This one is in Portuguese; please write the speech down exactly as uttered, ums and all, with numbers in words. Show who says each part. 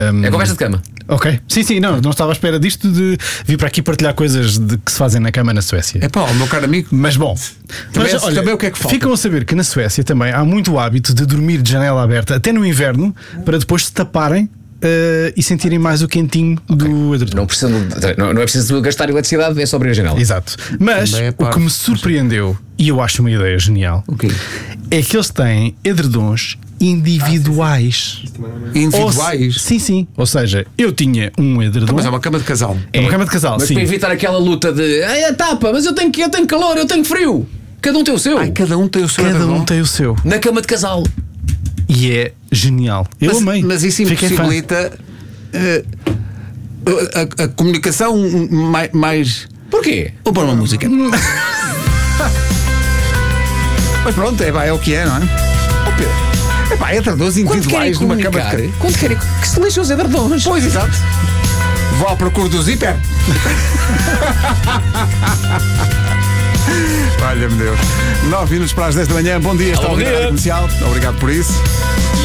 Speaker 1: Um,
Speaker 2: É conversa de cama.
Speaker 1: Ok. Sim, sim, não, não estava à espera disto de vir para aqui partilhar coisas de, que se fazem na cama na Suécia.
Speaker 3: É pá, o meu caro amigo.
Speaker 1: Mas bom,
Speaker 3: Também,
Speaker 1: mas, olha,
Speaker 3: também o que é que falta?
Speaker 1: ficam a saber que na Suécia também há muito hábito de dormir de janela aberta, até no inverno, para depois se taparem uh, e sentirem mais o quentinho do edredom.
Speaker 2: Não, precisam, não, não é preciso gastar eletricidade, é só abrir a janela.
Speaker 1: Exato. Mas
Speaker 3: é
Speaker 1: o que me surpreendeu, e eu acho uma ideia genial,
Speaker 3: O quê?
Speaker 1: é que eles têm edredons individuais.
Speaker 3: Individuais?
Speaker 1: Ou, sim, sim. Ou seja, eu tinha um edredom.
Speaker 3: Mas é uma cama de casal.
Speaker 1: É uma cama de casal,
Speaker 2: Mas
Speaker 1: sim.
Speaker 2: para evitar aquela luta de ai, a tapa, mas eu tenho, eu tenho calor, eu tenho frio. Cada um tem o seu.
Speaker 3: Ai, cada um tem o seu
Speaker 1: Cada
Speaker 3: edredom.
Speaker 1: um tem o seu.
Speaker 2: Na cama de casal.
Speaker 1: E é genial. Eu
Speaker 3: mas,
Speaker 1: amei.
Speaker 3: mas isso
Speaker 1: Fiquei fã.
Speaker 3: impossibilita uh, a, a, a comunicação mais, mais.
Speaker 2: Porquê?
Speaker 3: Vou pôr uma música. Mas pronto, é, pá, é o que é, não é? Oh, Pedro. É pá, edredons individuais numa cama de casal.
Speaker 2: Quando querem que se lixem os edredons.
Speaker 3: Pois, exato. Vou à procura do zíper. Valha-me Deus. nove minutos para as dez da manhã. Bom dia, está
Speaker 2: Bom
Speaker 3: a
Speaker 2: dia.
Speaker 3: Rádio Comercial. Obrigado por isso.